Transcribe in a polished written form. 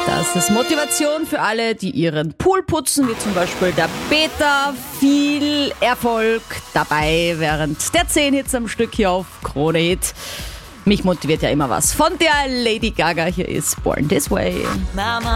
Das ist Motivation für alle, die ihren Pool putzen, wie zum Beispiel der Peter. Viel Erfolg dabei während der 10 Hits am Stück hier auf Krone Hit. Mich motiviert ja immer was. Von der Lady Gaga, hier ist Born This Way. Mama.